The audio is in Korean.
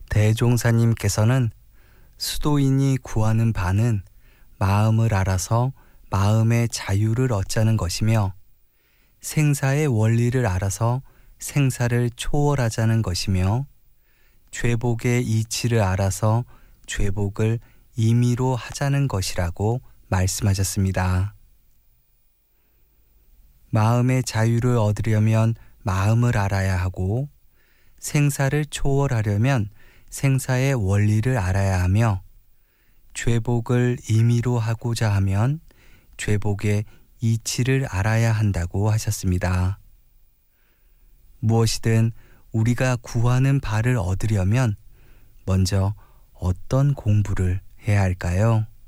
대종사님께서는 수도인이 구하는 바는 마음을 알아서 마음의 자유를 얻자는 것이며 생사의 원리를 알아서 생사를 초월하자는 것이며 죄복의 이치를 알아서 죄복을 임의로 하자는 것이라고 말씀하셨습니다. 마음의 자유를 얻으려면 마음을 알아야 하고 생사를 초월하려면 생사의 원리를 알아야 하며 죄복을 임의로 하고자 하면 죄복의 이치를 알아야 한다고 하셨습니다. 무엇이든 우리가 구하는 바를 얻으려면 먼저 어떤 공부를 해야 할까요?